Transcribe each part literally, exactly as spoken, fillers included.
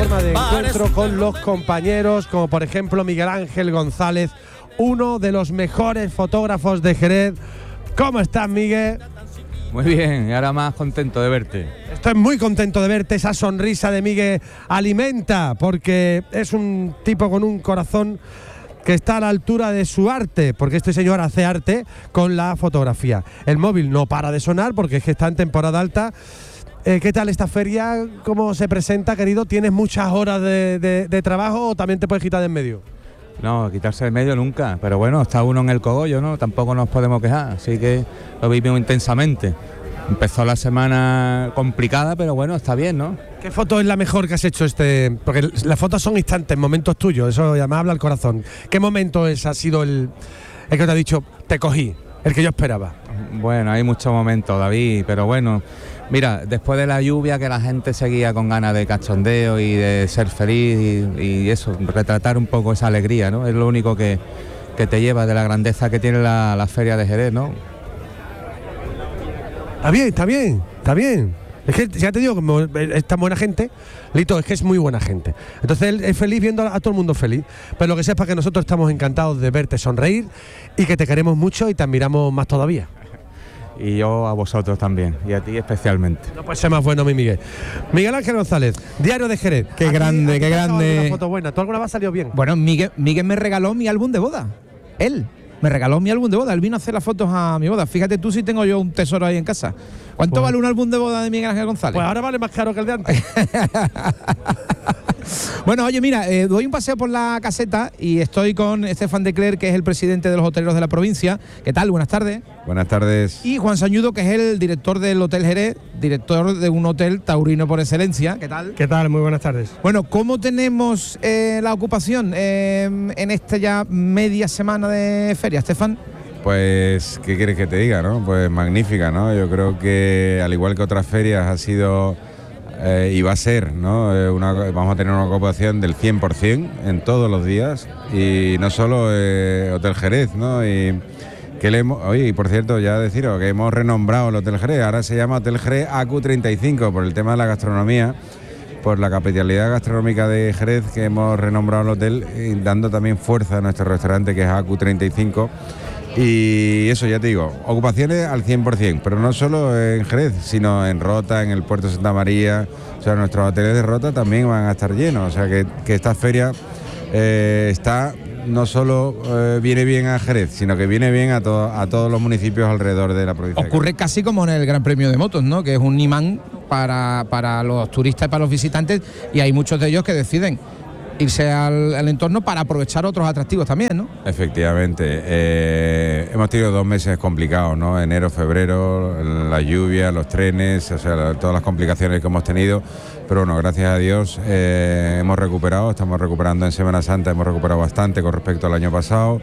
tema de encuentro con los compañeros, como por ejemplo Miguel Ángel González, uno de los mejores fotógrafos de Jerez. ¿Cómo estás, Miguel? Muy bien, y ahora más contento de verte. Estoy muy contento de verte. Esa sonrisa de Miguel alimenta, porque es un tipo con un corazón que está a la altura de su arte, porque este señor hace arte con la fotografía. El móvil no para de sonar porque es que está en temporada alta. Eh, ¿Qué tal esta feria? ¿Cómo se presenta, querido? ¿Tienes muchas horas de, de, de trabajo o también te puedes quitar de en medio? No, quitarse de medio nunca, pero bueno, está uno en el cogollo, ¿no? Tampoco nos podemos quejar, así que lo vivimos intensamente. Empezó la semana complicada, pero bueno, está bien, ¿no? ¿Qué foto es la mejor que has hecho este? Porque las fotos son instantes, momentos tuyos, eso ya me habla el corazón. ¿Qué momento es, ha sido el, el que te ha dicho, te cogí, el que yo esperaba? Bueno, hay muchos momentos, David, pero bueno, mira, después de la lluvia que la gente seguía con ganas de cachondeo y de ser feliz y, y eso, retratar un poco esa alegría, ¿no? Es lo único que, que te lleva de la grandeza que tiene la, la Feria de Jerez, ¿no? Está bien, está bien, está bien. Es que ya te digo, como es tan buena gente, Lito, es que es muy buena gente. Entonces él es feliz viendo a todo el mundo feliz. Pero lo que sepas que nosotros estamos encantados de verte sonreír y que te queremos mucho y te admiramos más todavía. Y yo a vosotros también, y a ti especialmente. No puede ser más bueno, mi Miguel. Miguel Ángel González, Diario de Jerez. Qué aquí, grande, aquí qué grande. Una foto buena. ¿Tú alguna vez has salido bien? Bueno, Miguel, Miguel me regaló mi álbum de boda. Él me regaló mi álbum de boda. Él vino a hacer las fotos a mi boda. Fíjate tú si tengo yo un tesoro ahí en casa. ¿Cuánto pues, vale un álbum de boda de Miguel Ángel González? Pues ahora vale más caro que el de antes. Bueno, oye, mira, eh, doy un paseo por la caseta y estoy con Estefan de Cler, que es el presidente de los hoteleros de la provincia. ¿Qué tal? Buenas tardes. Buenas tardes. Y Juan Sañudo, que es el director del Hotel Jerez, director de un hotel taurino por excelencia. ¿Qué tal? ¿Qué tal? Muy buenas tardes. Bueno, ¿cómo tenemos eh, la ocupación eh, en esta ya media semana de feria, Estefan? Pues, ¿qué quieres que te diga, no? Pues magnífica, ¿no? Yo creo que, al igual que otras ferias, ha sido... Eh, y va a ser, ¿no? Eh, una, vamos a tener una ocupación del cien por ciento en todos los días, y no solo eh, Hotel Jerez, ¿no? Y que le hemos, oye, y por cierto, ya deciros que hemos renombrado el Hotel Jerez, ahora se llama Hotel Jerez A Q treinta y cinco por el tema de la gastronomía, por la capitalidad gastronómica de Jerez, que hemos renombrado el hotel, y dando también fuerza a nuestro restaurante, que es A Q treinta y cinco. Y eso, ya te digo, ocupaciones al cien por ciento, pero no solo en Jerez, sino en Rota, en el puerto de Santa María. O sea, nuestros hoteles de Rota también van a estar llenos. O sea, que, que esta feria eh, está, no solo eh, viene bien a Jerez, sino que viene bien a, to a todos los municipios alrededor de la provincia. Ocurre casi como en el Gran Premio de Motos, ¿no? Que es un imán para, para los turistas y para los visitantes, y hay muchos de ellos que deciden irse al, al entorno para aprovechar otros atractivos también, ¿no? Efectivamente. Eh, hemos tenido dos meses complicados, ¿no? Enero, febrero, la lluvia, los trenes, o sea, la, todas las complicaciones que hemos tenido. Pero bueno, gracias a Dios eh, hemos recuperado, estamos recuperando en Semana Santa, hemos recuperado bastante con respecto al año pasado.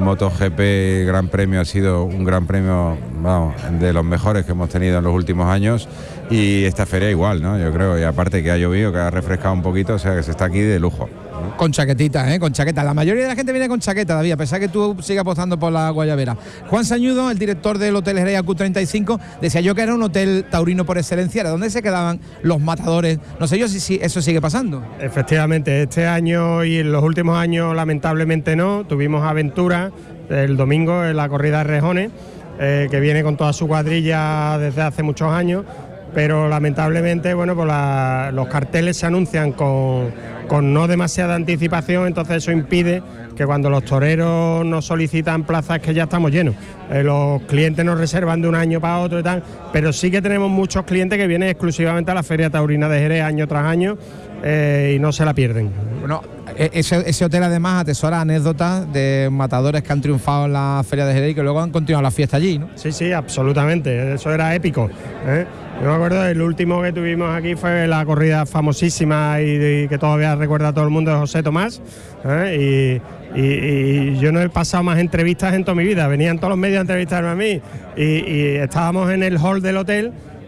MotoGP Gran Premio ha sido un gran premio, vamos, de los mejores que hemos tenido en los últimos años, y esta feria igual, ¿no? Yo creo, y aparte que ha llovido, que ha refrescado un poquito, o sea que se está aquí de lujo, ¿no? Con chaquetita, ¿eh? Con chaqueta. La mayoría de la gente viene con chaqueta, David, a pesar que tú sigas apostando por la guayabera. Juan Sañudo, el director del Hotel Jerez A Q treinta y cinco, decía yo que era un hotel taurino por excelencia. ¿De dónde se quedaban los matadores? No sé yo si, si eso sigue pasando. Efectivamente, este año y en los últimos años lamentablemente no. Tuvimos aventura el domingo en la corrida de rejones, eh, que viene con toda su cuadrilla desde hace muchos años, pero lamentablemente, bueno, pues la, los carteles se anuncian con, con no demasiada anticipación, entonces eso impide que cuando los toreros nos solicitan plazas, que ya estamos llenos. Eh, los clientes nos reservan de un año para otro y tal, pero sí que tenemos muchos clientes que vienen exclusivamente a la Feria Taurina de Jerez año tras año, eh, y no se la pierden. Bueno, ese, ese hotel además atesora anécdotas de matadores que han triunfado en la Feria de Jerez y que luego han continuado la fiesta allí, ¿no? Sí, sí, absolutamente, eso era épico, ¿eh? Yo me acuerdo, el último que tuvimos aquí fue la corrida famosísima y, y que todavía recuerda a todo el mundo, de José Tomás, ¿eh? y, y, y yo no he pasado más entrevistas en toda mi vida, venían todos los medios a entrevistarme a mí, y, y estábamos en el hall del hotel,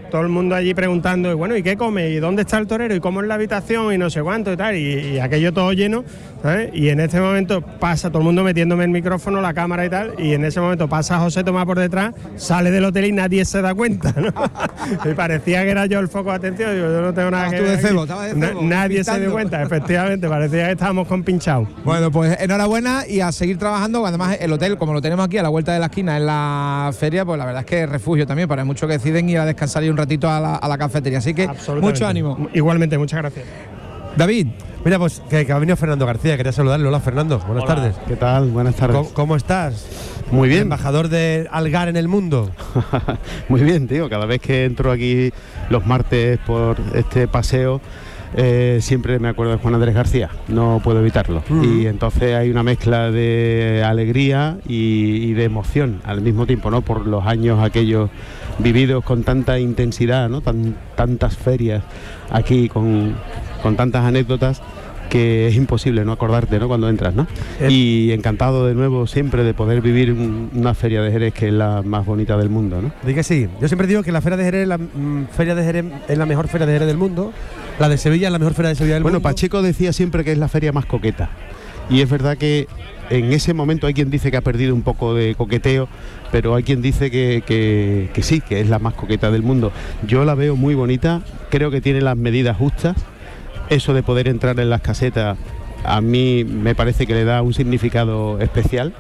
todo el mundo allí preguntando, y bueno, ¿y qué come? ¿Y dónde está el torero? ¿Y cómo es la habitación? Y no sé cuánto y tal, y, y aquello todo lleno, ¿sabes? Y en este momento pasa todo el mundo metiéndome el micrófono, la cámara y tal, y en ese momento pasa José Tomás por detrás, sale del hotel y nadie se da cuenta, ¿no? Y parecía que era yo el foco de atención, digo, yo no tengo nada que ver. Cebo, de cebo, Na, nadie pintando. Se dio cuenta, efectivamente, parecía que estábamos compinchados. Bueno, pues enhorabuena y a seguir trabajando. Además, el hotel, como lo tenemos aquí a la vuelta de la esquina en la feria, pues la verdad es que es refugio también para muchos que deciden ir a descansar y un ratito a la, a la cafetería. Así que mucho ánimo. Igualmente, muchas gracias. David. Mira, pues que, que ha venido Fernando García, quería saludarle. Hola, Fernando, buenas Hola, tardes. ¿Qué tal? Buenas tardes. ¿Cómo, cómo estás? Muy bien. Embajador de Algar en el mundo. Muy bien, tío. Cada vez que entro aquí los martes por este paseo, eh, siempre me acuerdo de Juan Andrés García. No puedo evitarlo. Mm. Y entonces hay una mezcla de alegría y, y de emoción al mismo tiempo, ¿no? Por los años aquellos vividos con tanta intensidad, ¿no? Tan, tantas ferias aquí con, con tantas anécdotas, que es imposible no acordarte, ¿no? Cuando entras, ¿no? Eh. Y encantado de nuevo siempre de poder vivir un, una feria de Jerez que es la más bonita del mundo, ¿no? Dí que sí. Yo siempre digo que la feria de Jerez, la mm, feria de Jerez es la mejor feria de Jerez del mundo. La de Sevilla es la mejor feria de Sevilla del bueno, mundo. Bueno, Pacheco decía siempre que es la feria más coqueta. Y es verdad que en ese momento hay quien dice que ha perdido un poco de coqueteo, pero hay quien dice que, que, que sí, que es la más coqueta del mundo. Yo la veo muy bonita, creo que tiene las medidas justas. Eso de poder entrar en las casetas a mí me parece que le da un significado especial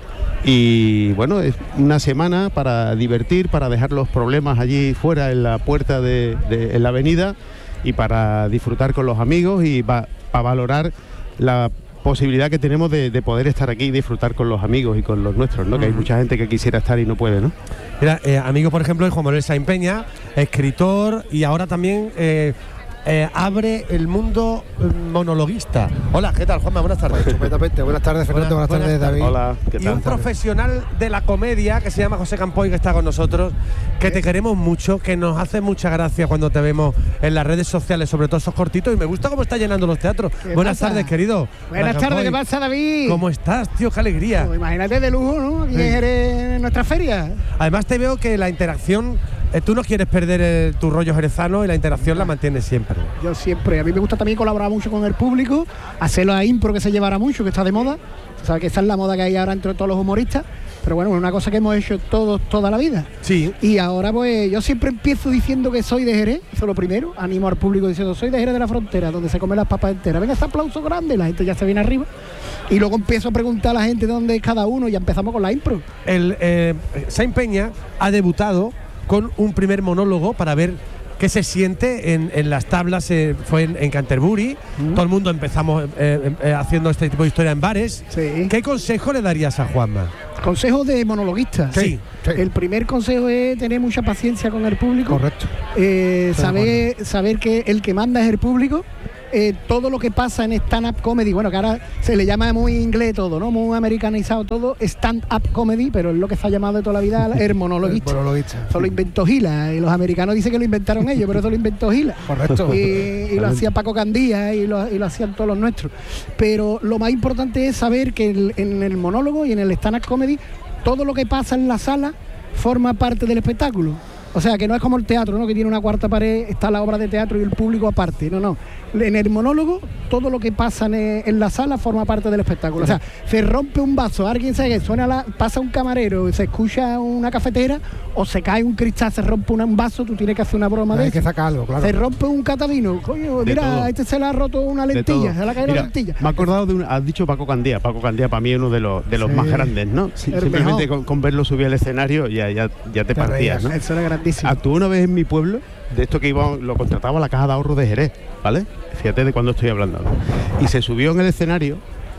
y bueno, es una semana para divertir, para dejar los problemas allí fuera en la puerta de, de en la avenida y para disfrutar con los amigos y para pa valorar la posibilidad que tenemos de, de poder estar aquí y disfrutar con los amigos y con los nuestros, ¿no? Uh-huh. Que hay mucha gente que quisiera estar y no puede, ¿no? Mira, eh, amigo, por ejemplo, de Juan Manuel Sáenz Peña, escritor y ahora también eh, eh, abre el mundo monologuista. Hola, ¿qué tal, Juanma? Buenas tardes. Completamente. Buenas tardes, Fernando. Buenas, buenas tardes, David. Hola, ¿qué tal? Y un profesional de la comedia que se llama José Campoy, que está con nosotros, que ¿Eh? te queremos mucho, que nos hace mucha gracia cuando te vemos en las redes sociales, sobre todo esos cortitos, y me gusta cómo está llenando los teatros. Buenas pasa? tardes, querido. Buenas tardes, Campoy. ¿Qué pasa, David? ¿Cómo estás, tío? ¡Qué alegría! Pues imagínate de lujo, ¿no? Aquí sí. en nuestra feria. Además te veo que la interacción, eh, tú no quieres perder el, tu rollo jerezano y la interacción la mantienes siempre. Yo siempre. A mí me gusta también colaborar mucho con el público, hacerlo a impro, que se llevará mucho, que está de moda. O sea, que esa es la moda que hay ahora entre todos los humoristas. Pero bueno, es una cosa que hemos hecho todos toda la vida. Sí. Y ahora pues yo siempre empiezo diciendo que soy de Jerez, eso es lo primero. Animo al público diciendo, soy de Jerez de la Frontera, donde se comen las papas enteras. Venga, ese aplauso grande, la gente ya se viene arriba. Y luego empiezo a preguntar a la gente dónde es cada uno y ya empezamos con la impro. El eh, Sáenz Peña ha debutado con un primer monólogo para ver qué se siente en, en las tablas. Eh, fue en, en Canterbury. Mm. Todo el mundo empezamos eh, eh, haciendo este tipo de historia en bares. Sí. ¿Qué consejo le darías a Juanma? Consejo de monologuista. Sí, sí. El primer consejo es tener mucha paciencia con el público. Correcto. Eh, saber, saber que el que manda es el público. Eh, todo lo que pasa en stand-up comedy, bueno, que ahora se le llama muy inglés todo, ¿no? Muy americanizado todo, stand-up comedy, pero es lo que se ha llamado de toda la vida el monologuista. El monologuista. Eso lo inventó Gila, y los americanos dicen que lo inventaron ellos, pero eso lo inventó Gila. Correcto. Y, y lo hacía Paco Candía y lo, y lo hacían todos los nuestros. Pero lo más importante es saber que el, en el monólogo y en el stand-up comedy, todo lo que pasa en la sala forma parte del espectáculo. O sea, que no es como el teatro, ¿no? Que tiene una cuarta pared, está la obra de teatro y el público aparte. No, no. En el monólogo, todo lo que pasa en, en la sala forma parte del espectáculo. O sea, se rompe un vaso, alguien sabe que suena la, pasa un camarero, se escucha una cafetera, o se cae un cristal, se rompe una, un vaso, tú tienes que hacer una broma de eso. Hay que sacar algo, claro. Se rompe un catavino, coño, mira, todo. A este se le ha roto una lentilla, se le ha caído Mira, la lentilla. Me he acordado de un, has dicho Paco Candía. Paco Candía para mí es uno de los de los sí. más grandes, ¿no? Sí, simplemente con, con verlo subir al escenario ya, ya, ya te, te partías, ¿no? Eso era grandísimo. Actuó una vez en mi pueblo, de esto que iba, lo contrataba la Caja de Ahorro de Jerez, ¿vale? Fíjate de cuándo estoy hablando, ¿no? Y se subió en el escenario.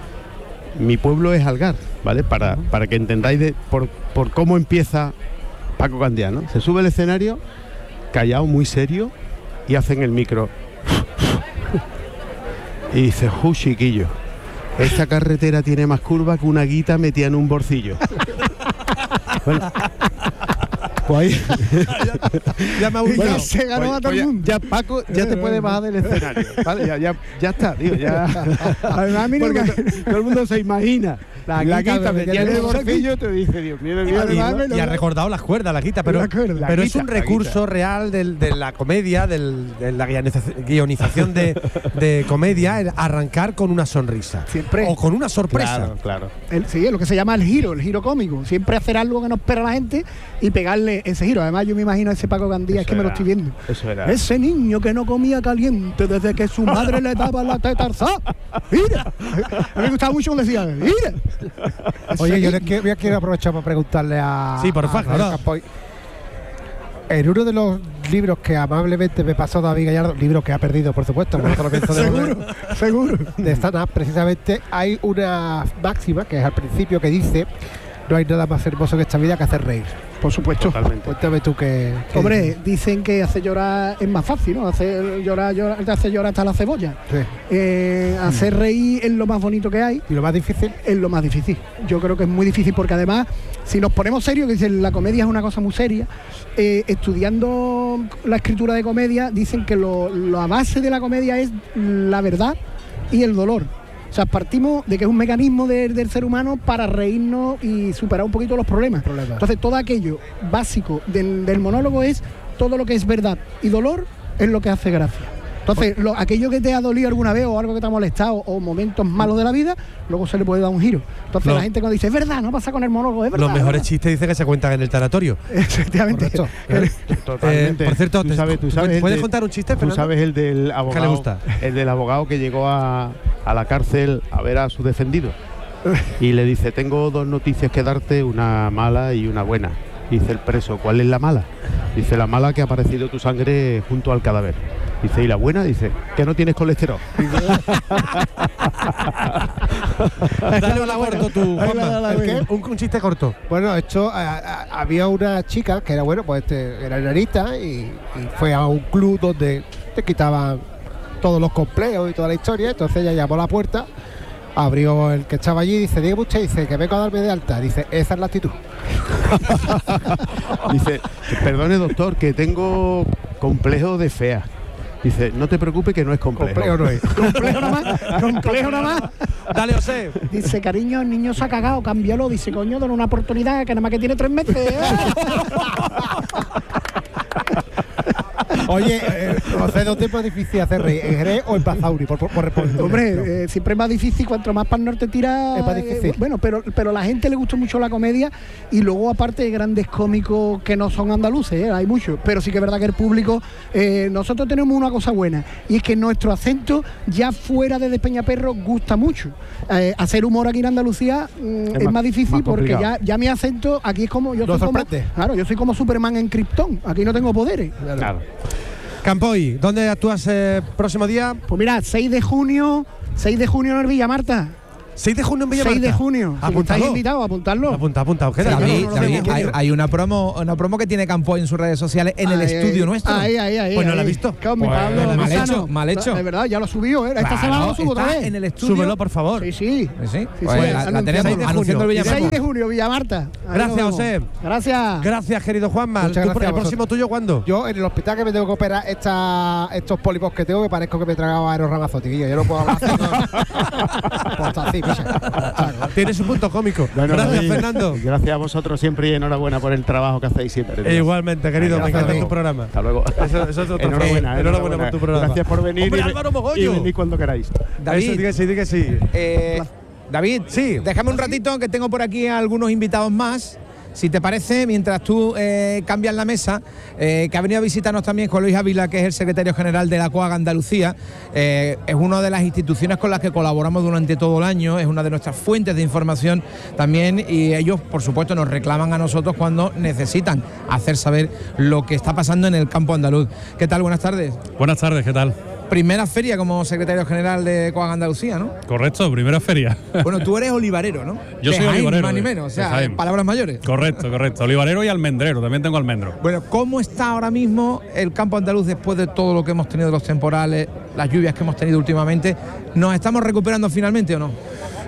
Mi pueblo es Algar, ¿vale? Para, para que entendáis de, por, por cómo empieza Paco Candía, ¿no? Se sube al escenario, callado, muy serio, y hace en el micro. Y dice, ¡ju, chiquillo! Esta carretera tiene más curva que una guita metida en un bolsillo. Bueno, Pues ahí. Ya me ha Y ya gustado. se ganó a todo el Oye, mundo. ya Paco, ya te puedes bajar del escenario. ¿Vale? Ya, ya, ya está, tío. Ya. Además, a mí no Porque me- to- todo el mundo se imagina. La, La quita, quita, metida metida en el en el bolsillo, te dice, Dios mío, Dios mío. Además, Dios mío. Y ha recordado las cuerdas, la quita, pero, La cuerda. pero La es quita, un la recurso quita. real del- de la comedia, del- de la guionización- guionización de, de comedia, el arrancar con una sonrisa. Siempre. O con una sorpresa. Claro, claro. El- sí, es lo que se llama el giro, el giro cómico. Siempre hacer algo que no espera la gente y pegarle ese giro. Además, yo me imagino a ese Paco Gandía, es que me lo era- estoy viendo. Eso era. Ese niño que no comía caliente desde que su madre le daba la teta al zap. ¡Mira! A mí me gustaba mucho cuando decía, ¡mira! Oye, Ese yo niño. les quiero, quiero aprovechar para preguntarle a. Sí, por a favor, Javier claro. Campoy. En uno de los libros que amablemente me pasó David Gallardo, libro que ha perdido, por supuesto, como no te lo pienso devolver, Seguro, seguro. de stand-up, precisamente hay una máxima que es al principio que dice: no hay nada más hermoso que esta vida que hacer reír. Por supuesto. Totalmente. Cuéntame tú qué. qué Hombre, dices. dicen que hacer llorar es más fácil, ¿no? Hacer llorar, llorar te hace llorar hasta la cebolla. Sí. Eh, hacer reír es lo más bonito que hay. Y lo más difícil, Es lo más difícil. Yo creo que es muy difícil porque además, si nos ponemos serios, que dicen la comedia es una cosa muy seria, eh, estudiando la escritura de comedia, dicen que lo, la base de la comedia es la verdad y el dolor. O sea, partimos de que es un mecanismo de- del ser humano para reírnos y superar un poquito los problemas. Problemas. Entonces, todo aquello básico del, del monólogo es todo lo que es verdad y dolor es lo que hace gracia. Entonces, lo- aquello que te ha dolido alguna vez o algo que te ha molestado o momentos malos de la vida, luego se le puede dar un giro. Entonces, Lo- la gente cuando dice, es verdad, no pasa con el monólogo, es verdad. Los mejores es chistes dicen que se cuentan en el tanatorio. verdad". Efectivamente. correcto. Totalmente. Eh, por cierto, tú te- sabes, tú sabes el ¿puedes de- contar un chiste, Tú Fernando? sabes el del abogado, gusta? el del abogado que llegó a, a la cárcel a ver a su defendido y le dice: tengo dos noticias que darte, una mala y una buena. Dice el preso: ¿cuál es la mala? Dice: la mala, que ha aparecido tu sangre junto al cadáver. Dice: ¿y la buena? Dice: que no tienes colesterol. Dale la corto tú, Ahí Juanma. la- la- ¿El qué? Un, un chiste corto. bueno, esto a- a- había una chica que era bueno, pues este, era enanita y, y fue a un club donde te quitaban todos los complejos y toda la historia. Entonces ella llamó a la puerta, abrió el que estaba allí y dice: dígame usted, dice que vengo a darme de alta. Dice: esa es la actitud. Dice: perdone, doctor, que tengo complejo de fea. Dice: no te preocupes, que no es complejo. Complejo no es. Complejo nada más, complejo nada más. Dale, José. Dice, cariño, el niño se ha cagado, cámbialo. Dice, coño, dale una oportunidad, que nada más que tiene tres meses. Oye, eh, José, ¿dónde es más difícil hacer reír? ¿En Jerez o en Basauri? Por, por, por responder. Hombre, eh, siempre es más difícil, cuanto más para el norte tira. Es más difícil. eh, bueno, pero, pero a la gente le gusta mucho la comedia y luego, aparte, de grandes cómicos que no son andaluces, eh, hay muchos. Pero sí que es verdad que el público, eh, nosotros tenemos una cosa buena y es que nuestro acento, ya fuera de Despeñaperro, gusta mucho. Eh, hacer humor aquí en Andalucía mm, es, más- más difícil más porque complicado. ya, ya mi acento aquí es como. Yo No soy como, sorprende. claro, yo soy como Superman en Krypton. Aquí no tengo poderes. Claro. Campoy, ¿dónde actúas eh, próximo día? Pues mira, seis de junio, seis de junio en el Villa Marta. seis de junio en Villamarta. seis de junio. Si Apuntado. estáis invitados, apuntarlo. Apunta, apunta. Queda, David, no, no lo David, veo. hay, hay una promo una promo que tiene Campoy en sus redes sociales en el Ahí, estudio ahí, nuestro. Ahí, ahí, ahí. Pues no ahí. la he visto. Claro, mi Pues Pablo mal Lozano. hecho, mal hecho. De verdad, ya lo subió, ¿eh? Esta Claro, semana lo subo otra está vez. en el estudio. Súbelo, por favor. Sí, sí. Sí, sí. Sí, Pues sí, la, la anuncia- tenemos seis de anunciando el junio. Villamarta. seis de junio, Villa Marta. Ahí Gracias, nos vemos. José. Gracias. Gracias, querido Juanma. Muchas ¿Tú- gracias a ¿El próximo vosotros. tuyo cuándo? Yo en el hospital que me tengo que operar esta, estos pólipos que tengo, me parezco que me tragaba Aero Ramazotti, Guillo. Yo no puedo hablar así. No. Pues está así, picha. Tiene su punto cómico. Bueno, Gracias, David, Fernando. Gracias a vosotros siempre y enhorabuena por el trabajo que hacéis siempre. E igualmente, querido, me Gracias, encanta Diego. tu programa. Hasta luego. Eso, eso es otro enhorabuena, frase. Enhorabuena por tu programa. Gracias por venir ¡Hombre, y, ve- Álvaro Mogollo! y venid cuando queráis. David, Eso, di que sí, di que sí. Eh, David, Sí. déjame un ratito que tengo por aquí a algunos invitados más. Si te parece, mientras tú eh, cambias la mesa, eh, que ha venido a visitarnos también Juan Luis Ávila, que es el secretario general de la COAG Andalucía, eh, es una de las instituciones con las que colaboramos durante todo el año, es una de nuestras fuentes de información también, y ellos, por supuesto, nos reclaman a nosotros cuando necesitan hacer saber lo que está pasando en el campo andaluz. ¿Qué tal? Buenas tardes. Buenas tardes, ¿qué tal? Primera feria como secretario general de COAG Andalucía, ¿no? Correcto, primera feria. Bueno, tú eres olivarero, ¿no? Yo De soy Jaén, olivarero, ni más ni de- menos, o de sea, Jaén. palabras mayores. Correcto, correcto. Olivarero y almendrero, también tengo almendro. Bueno, ¿cómo está ahora mismo el campo andaluz después de todo lo que hemos tenido, los temporales, las lluvias que hemos tenido últimamente? ¿Nos estamos recuperando finalmente o no?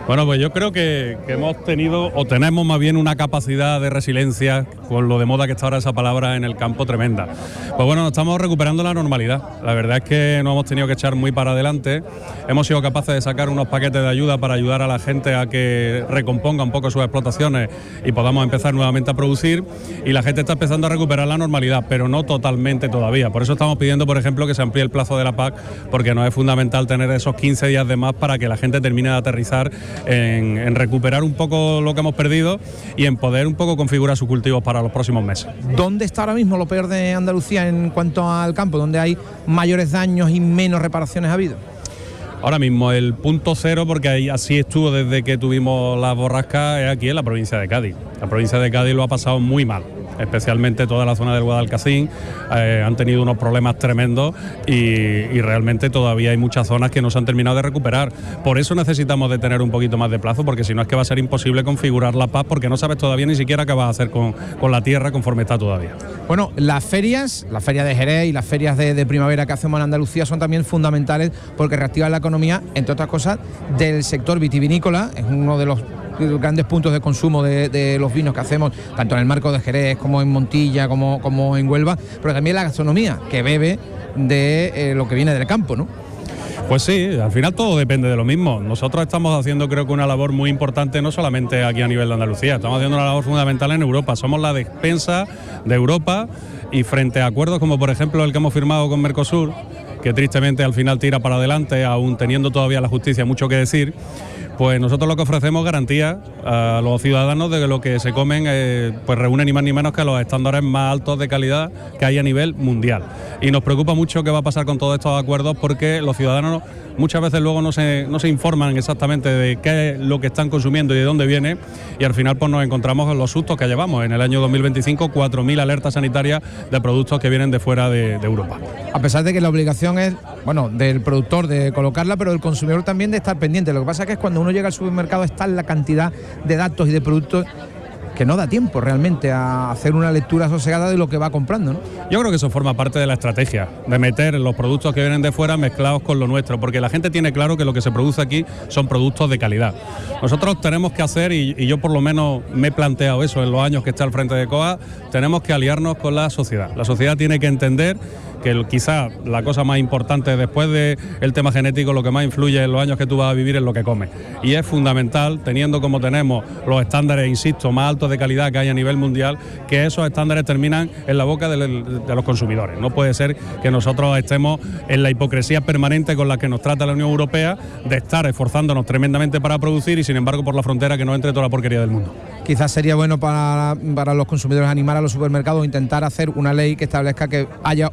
Bueno, pues yo creo que, que hemos tenido, o tenemos más bien una capacidad de resiliencia, con lo de moda que está ahora esa palabra en el campo, tremenda. Pues bueno, nos estamos recuperando la normalidad. La verdad es que no hemos tenido que echar muy para adelante. Hemos sido capaces de sacar unos paquetes de ayuda para ayudar a la gente a que recomponga un poco sus explotaciones y podamos empezar nuevamente a producir. Y la gente está empezando a recuperar la normalidad, pero no totalmente todavía. Por eso estamos pidiendo, por ejemplo, que se amplíe el plazo de la P A C, porque nos es fundamental tener esos quince días de más para que la gente termine de aterrizar En, en recuperar un poco lo que hemos perdido y en poder un poco configurar sus cultivos para los próximos meses. ¿Dónde está ahora mismo lo peor de Andalucía en cuanto al campo? ¿Dónde hay mayores daños y menos reparaciones ha habido? Ahora mismo el punto cero, porque ahí así estuvo desde que tuvimos las borrascas, es aquí en la provincia de Cádiz. La provincia de Cádiz lo ha pasado muy mal, especialmente toda la zona del Guadalcacín. Eh, han tenido unos problemas tremendos y, y realmente todavía hay muchas zonas que no se han terminado de recuperar. Por eso necesitamos de tener un poquito más de plazo, porque si no es que va a ser imposible configurar la P A C, porque no sabes todavía ni siquiera qué vas a hacer con, con la tierra conforme está todavía. Bueno, las ferias, la feria de Jerez y las ferias de, de primavera que hacemos en Andalucía son también fundamentales porque reactivan la economía, entre otras cosas, del sector vitivinícola. Es uno de los grandes puntos de consumo de, de los vinos que hacemos, tanto en el marco de Jerez como en Montilla, como, como en Huelva, pero también la gastronomía, que bebe de eh, lo que viene del campo, ¿no? Pues sí, al final todo depende de lo mismo. Nosotros estamos haciendo, creo que una labor muy importante, no solamente aquí a nivel de Andalucía, estamos haciendo una labor fundamental en Europa. Somos la despensa de Europa y frente a acuerdos como por ejemplo el que hemos firmado con Mercosur, que tristemente al final tira para adelante, aún teniendo todavía la justicia mucho que decir, pues nosotros lo que ofrecemos garantía a los ciudadanos de que lo que se comen eh, pues reúne ni más ni menos que los estándares más altos de calidad que hay a nivel mundial. Y nos preocupa mucho qué va a pasar con todos estos acuerdos, porque los ciudadanos muchas veces luego no se, no se informan exactamente de qué es lo que están consumiendo y de dónde viene, y al final pues nos encontramos con los sustos que llevamos. En el año dos mil veinticinco, cuatro mil alertas sanitarias de productos que vienen de fuera de, de Europa. A pesar de que la obligación es, bueno, del productor de colocarla, pero del consumidor también de estar pendiente. Lo que pasa es que cuando uno llega al supermercado está la cantidad de datos y de productos que no da tiempo realmente a hacer una lectura sosegada de lo que va comprando, ¿no? Yo creo que eso forma parte de la estrategia, de meter los productos que vienen de fuera mezclados con lo nuestro, porque la gente tiene claro que lo que se produce aquí son productos de calidad. Nosotros tenemos que hacer, y, y yo por lo menos me he planteado eso en los años que está al frente de C O A, tenemos que aliarnos con la sociedad. La sociedad tiene que entender que quizá la cosa más importante después del tema genético, lo que más influye en los años que tú vas a vivir es lo que comes. Y es fundamental, teniendo como tenemos los estándares, insisto, más altos de calidad que hay a nivel mundial, que esos estándares terminan en la boca de, de los consumidores. No puede ser que nosotros estemos en la hipocresía permanente con la que nos trata la Unión Europea, de estar esforzándonos tremendamente para producir y sin embargo por la frontera que nos entre toda la porquería del mundo. Quizás sería bueno para, para los consumidores animar a los supermercados, intentar hacer una ley que establezca que haya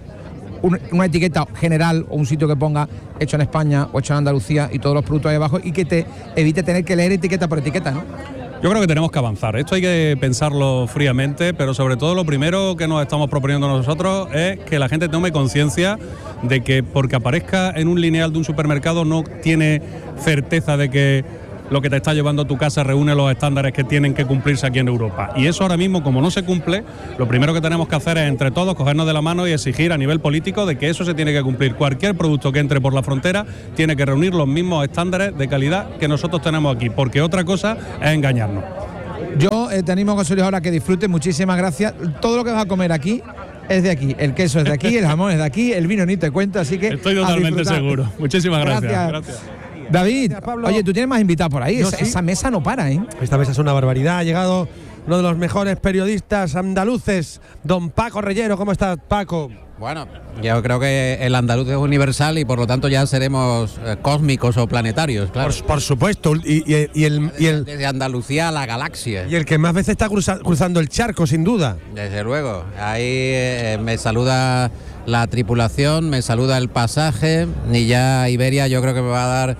una etiqueta general o un sitio que ponga hecho en España o hecho en Andalucía y todos los productos ahí abajo, y que te evite tener que leer etiqueta por etiqueta, ¿no? Yo creo que tenemos que avanzar. Esto hay que pensarlo fríamente, pero sobre todo lo primero que nos estamos proponiendo nosotros es que la gente tome conciencia de que porque aparezca en un lineal de un supermercado no tiene certeza de que lo que te está llevando a tu casa reúne los estándares que tienen que cumplirse aquí en Europa. Y eso ahora mismo, como no se cumple, lo primero que tenemos que hacer es entre todos cogernos de la mano y exigir a nivel político de que eso se tiene que cumplir. Cualquier producto que entre por la frontera tiene que reunir los mismos estándares de calidad que nosotros tenemos aquí, porque otra cosa es engañarnos. Yo eh, te animo, José Luis, ahora a que disfrutes. Muchísimas gracias. Todo lo que vas a comer aquí es de aquí. El queso es de aquí, el jamón es de aquí, el vino ni te cuento, así que estoy totalmente seguro. Muchísimas gracias. Gracias. gracias. David, oye, tú tienes más invitados por ahí. Yo esa, sí. esa mesa no para, ¿eh? Esta mesa es una barbaridad. Ha llegado uno de los mejores periodistas andaluces, don Paco Reyero. ¿Cómo estás, Paco? Bueno, yo creo que el andaluz es universal y por lo tanto ya seremos eh, cósmicos o planetarios, claro. Por, por supuesto. Y, y, y, el, y el Desde Andalucía a la galaxia. Y el que más veces está cruza, cruzando el charco, sin duda. Desde luego. Ahí eh, me saluda la tripulación, me saluda el pasaje y ya Iberia yo creo que me va a dar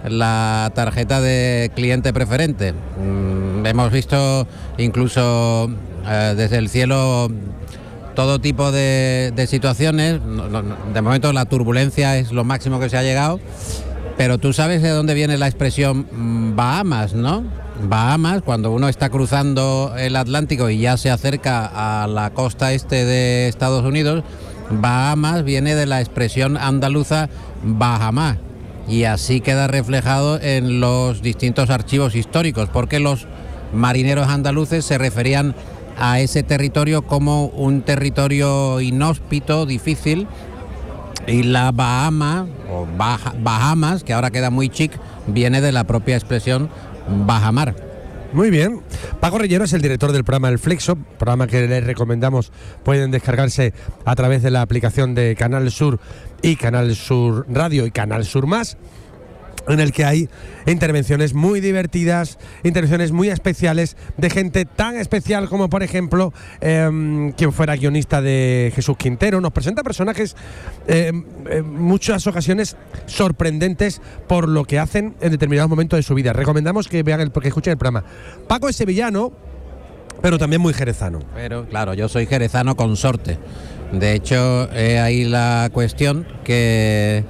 la tarjeta de cliente preferente. Mm, hemos visto incluso eh, desde el cielo todo tipo de, de situaciones. No, no, de momento la turbulencia es lo máximo que se ha llegado, pero tú sabes de dónde viene la expresión mm, Bahamas, ¿no? Bahamas, cuando uno está cruzando el Atlántico y ya se acerca a la costa este de Estados Unidos, Bahamas viene de la expresión andaluza Bahamá, y así queda reflejado en los distintos archivos históricos, porque los marineros andaluces se referían a ese territorio como un territorio inhóspito, difícil, y la Bahama, o Baja, Bahamas, que ahora queda muy chic, viene de la propia expresión bajamar. Muy bien. Paco Rellero es el director del programa El Flexo, programa que les recomendamos, pueden descargarse a través de la aplicación de Canal Sur y Canal Sur Radio y Canal Sur Más, en el que hay intervenciones muy divertidas, intervenciones muy especiales de gente tan especial como, por ejemplo, eh, quien fuera guionista de Jesús Quintero. Nos presenta personajes eh, en muchas ocasiones sorprendentes por lo que hacen en determinados momentos de su vida. Recomendamos que vean el, que escuchen el programa. Paco es sevillano, pero también muy jerezano. Pero claro, yo soy jerezano consorte. De hecho, eh, ahí la cuestión que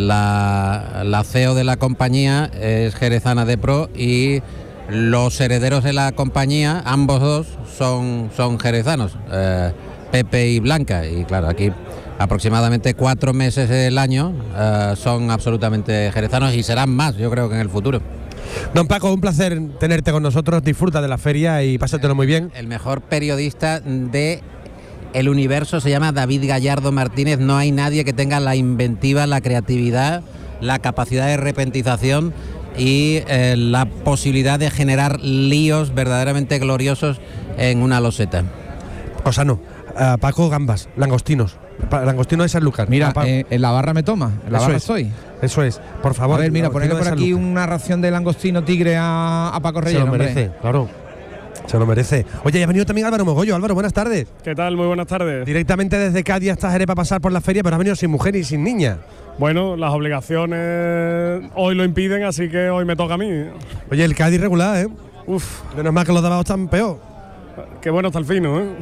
La, la C E O de la compañía es jerezana de pro y los herederos de la compañía, ambos dos, son, son jerezanos, eh, Pepe y Blanca. Y claro, aquí aproximadamente cuatro meses del año eh, son absolutamente jerezanos y serán más, yo creo que en el futuro. Don Paco, un placer tenerte con nosotros, disfruta de la feria y pásatelo muy bien. El mejor periodista de el universo se llama David Gallardo Martínez. No hay nadie que tenga la inventiva, la creatividad, la capacidad de repentización y eh, la posibilidad de generar líos verdaderamente gloriosos en una loseta. O sea, no, uh, Paco, gambas, langostinos, langostino de Sanlúcar. Mira, eh, en la barra me toma, en la eso barra es, estoy. Eso es, por favor. A ver, mira, ponle por aquí una ración de langostino tigre a, a Paco Rellero. Se lo merece, hombre. Claro. Se lo merece. Oye, ya ha venido también Álvaro Mogollo. Álvaro, buenas tardes. ¿Qué tal? Muy buenas tardes. Directamente desde Cádiz hasta Jerez para pasar por la feria, pero ha venido sin mujer y sin niña. Bueno, las obligaciones hoy lo impiden, así que hoy me toca a mí. Oye, el Cádiz regular, ¿eh? Uf. Menos mal que los de abajo están peor. Qué bueno está el fino, ¿eh?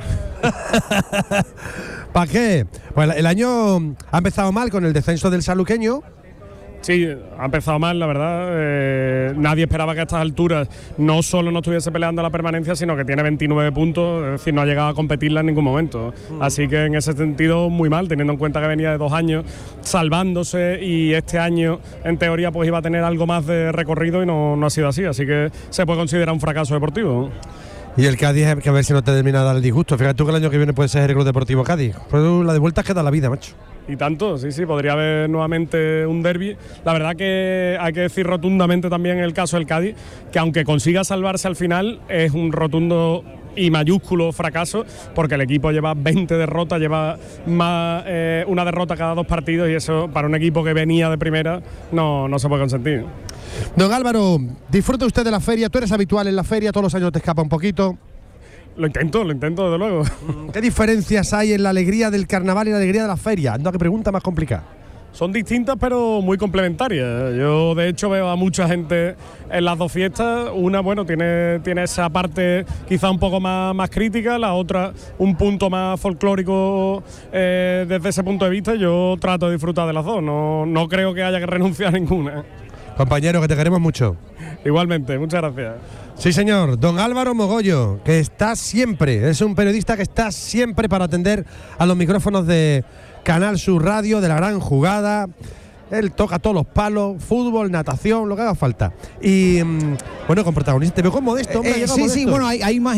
¿Para qué? Pues el año ha empezado mal con el descenso del sanluqueño. Sí, ha empezado mal, la verdad. Eh, nadie esperaba que a estas alturas no solo no estuviese peleando la permanencia, sino que tiene veintinueve puntos, es decir, no ha llegado a competirla en ningún momento. Mm. Así que en ese sentido, muy mal, teniendo en cuenta que venía de dos años salvándose y este año, en teoría, pues iba a tener algo más de recorrido y no, no ha sido así. Así que se puede considerar un fracaso deportivo. Y el Cádiz, que a ver si no te termina de dar el disgusto. Fíjate tú que el año que viene puede ser el Club Deportivo Cádiz. Pues la de vueltas queda la vida, macho. Y tanto, sí, sí, podría haber nuevamente un derbi. La verdad que hay que decir rotundamente también el caso del Cádiz, que aunque consiga salvarse al final, es un rotundo y mayúsculo fracaso, porque el equipo lleva veinte derrotas, lleva más eh, una derrota cada dos partidos, y eso para un equipo que venía de primera no, no se puede consentir. Don Álvaro, disfruta usted de la feria, tú eres habitual en la feria, todos los años te escapa un poquito. Lo intento, lo intento, desde luego. ¿Qué diferencias hay en la alegría del carnaval y la alegría de la feria? Anda, qué pregunta más complicada. Son distintas pero muy complementarias. Yo de hecho veo a mucha gente en las dos fiestas. Una, bueno, tiene, tiene esa parte quizá un poco más, más crítica, la otra un punto más folclórico eh, desde ese punto de vista. Yo trato de disfrutar de las dos, no, no creo que haya que renunciar a ninguna. Compañero, que te queremos mucho. Igualmente, muchas gracias. Sí, señor. Don Álvaro Mogollo, que está siempre, es un periodista que está siempre para atender a los micrófonos de Canal Sur Radio, de La Gran Jugada. Él toca todos los palos, fútbol, natación, lo que haga falta. Y, bueno, con protagonista, te veo con Modesto. Hombre, eh, eh, sí, Modesto. sí, bueno, hay, hay más